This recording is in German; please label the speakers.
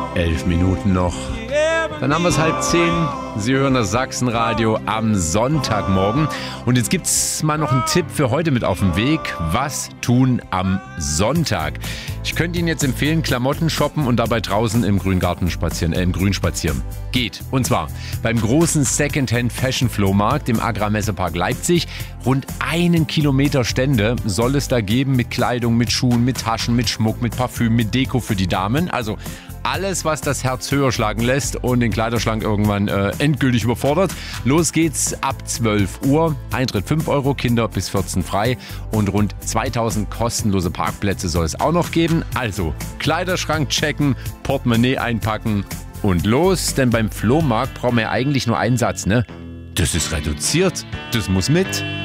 Speaker 1: 11 Minuten noch. Dann haben wir es 9:30. Sie hören das Sachsenradio am Sonntagmorgen. Und jetzt gibt es mal noch einen Tipp für heute mit auf den Weg. Was tun am Sonntag? Ich könnte Ihnen jetzt empfehlen, Klamotten shoppen und dabei draußen im Grüngarten spazieren, im Grün spazieren. Geht. Und zwar beim großen Secondhand Fashion Flohmarkt im Agrarmessepark Leipzig. Rund 1 Kilometer Stände soll es da geben mit Kleidung, mit Schuhen, mit Taschen, mit Schmuck, mit Parfüm, mit Deko für die Damen. Also alles, was das Herz höher schlagen lässt und den Kleiderschrank irgendwann endgültig überfordert. Los geht's ab 12 Uhr. Eintritt 5 Euro, Kinder bis 14 frei und rund 2000 kostenlose Parkplätze soll es auch noch geben. Also Kleiderschrank checken, Portemonnaie einpacken und los. Denn beim Flohmarkt brauchen wir ja eigentlich nur einen Satz, ne? Das ist reduziert, das muss mit.